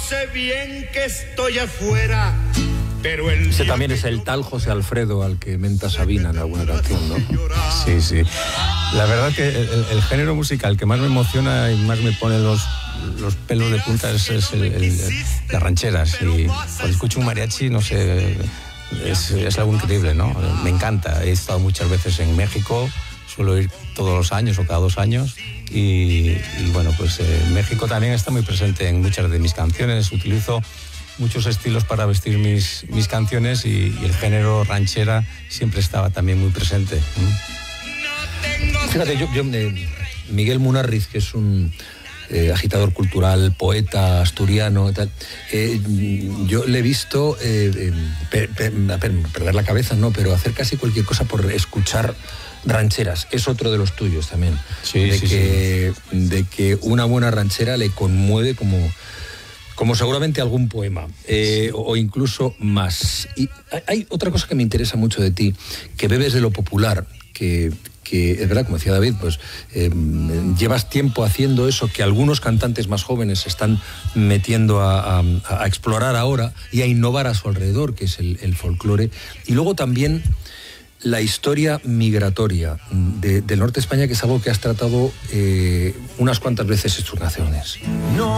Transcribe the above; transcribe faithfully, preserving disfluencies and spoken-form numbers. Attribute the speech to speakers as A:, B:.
A: sé bien que estoy afuera, pero el
B: Ese también es el tal José Alfredo al que menta Sabina en alguna canción, ¿no?
C: Sí, sí. La verdad que el, el género musical que más me emociona y más me pone los, los pelos de punta es, es el, el, las rancheras. Y cuando escucho un mariachi, no sé, es, es algo increíble, ¿no? Me encanta. He estado muchas veces en México, suelo ir todos los años o cada dos años. Y, y bueno, pues eh, México también está muy presente en muchas de mis canciones. Utilizo muchos estilos para vestir mis, mis canciones y, y el género ranchera siempre estaba también muy presente. ¿Mm?
B: Fíjate, yo, yo eh, Miguel Munarriz, que es un eh, agitador cultural, poeta asturiano, tal, eh, yo le he visto eh, eh, per, per, per, perder la cabeza, no, pero hacer casi cualquier cosa por escuchar rancheras. Es otro de los tuyos también.
C: Sí,
B: de,
C: sí,
B: que, sí. de que una buena ranchera le conmueve como... como seguramente algún poema, eh, o, o incluso más. Y hay otra cosa que me interesa mucho de ti, que bebes de lo popular, que, que es verdad, como decía David, pues eh, llevas tiempo haciendo eso que algunos cantantes más jóvenes se están metiendo a, a, a explorar ahora y a innovar a su alrededor, que es el, el folclore. Y luego también la historia migratoria de, del norte de España, que es algo que has tratado eh, unas cuantas veces en tus canciones.
A: No.